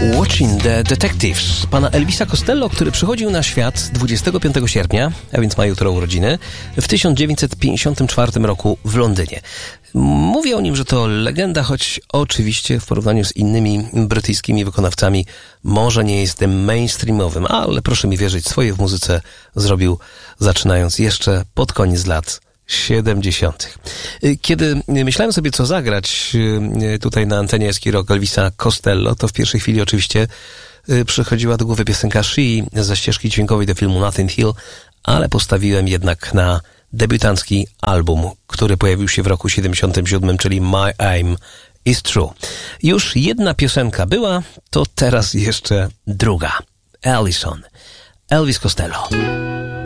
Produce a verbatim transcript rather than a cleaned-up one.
Watching the Detectives pana Elvisa Costello, który przychodził na świat dwudziestego piątego sierpnia, a więc ma jutro urodziny, w tysiąc dziewięćset pięćdziesiątym czwartym roku w Londynie. Mówię o nim, że to legenda, choć oczywiście w porównaniu z innymi brytyjskimi wykonawcami może nie jest tym mainstreamowym, ale proszę mi wierzyć, swoje w muzyce zrobił zaczynając jeszcze pod koniec lat siedemdziesiątych. Kiedy myślałem sobie, co zagrać tutaj na antenie Eski Rock Elvisa Costello, to w pierwszej chwili oczywiście przychodziła do głowy piosenka She ze ścieżki dźwiękowej do filmu Notting Hill, ale postawiłem jednak na debiutancki album, który pojawił się w roku siedemdziesiątym siódmym, czyli My Aim is True. Już jedna piosenka była, to teraz jeszcze druga. Allison. Elvis Costello.